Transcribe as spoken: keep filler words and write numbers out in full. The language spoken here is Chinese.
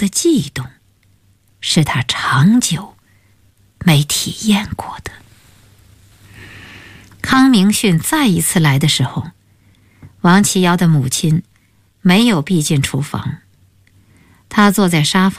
的悸动，是他长久没体验过的。康明训再一次来的时候，王琦瑶的母亲没有逼进厨房，她坐在沙发